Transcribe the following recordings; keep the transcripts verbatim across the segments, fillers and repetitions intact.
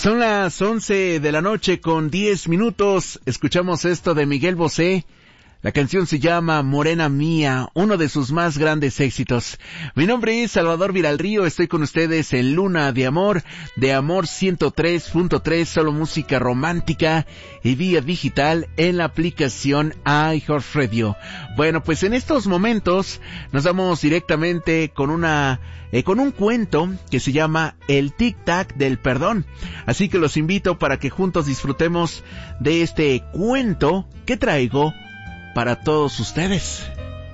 Son las once de la noche con diez minutos. Escuchamos esto de Miguel Bosé. La canción se llama Morena Mía, uno de sus más grandes éxitos. Mi nombre es Salvador Villarrío, estoy con ustedes en Luna de Amor, de Amor ciento tres punto tres, solo música romántica y vía digital en la aplicación iHeartRadio. Bueno, pues en estos momentos nos vamos directamente con una... Eh, con un cuento que se llama El Tic Tac del Perdón. Así que los invito para que juntos disfrutemos de este cuento que traigo para todos ustedes.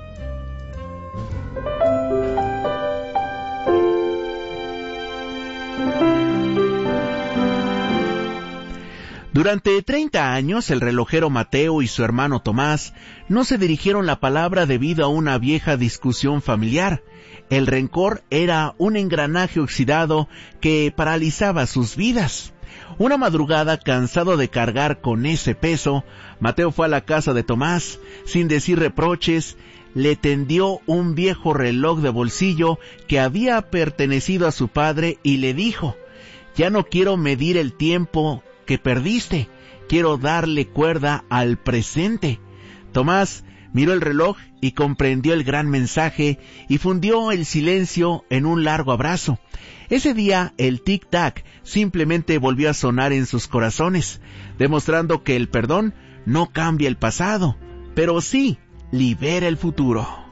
Durante treinta años, el relojero Mateo y su hermano Tomás no se dirigieron la palabra debido a una vieja discusión familiar. El rencor era un engranaje oxidado que paralizaba sus vidas. Una madrugada, cansado de cargar con ese peso, Mateo fue a la casa de Tomás. Sin decir reproches, le tendió un viejo reloj de bolsillo que había pertenecido a su padre y le dijo: «Ya no quiero medir el tiempo que perdiste, quiero darle cuerda al presente». Tomás miró el reloj y comprendió el gran mensaje y fundió el silencio en un largo abrazo. Ese día el tic-tac simplemente volvió a sonar en sus corazones, demostrando que el perdón no cambia el pasado, pero sí libera el futuro.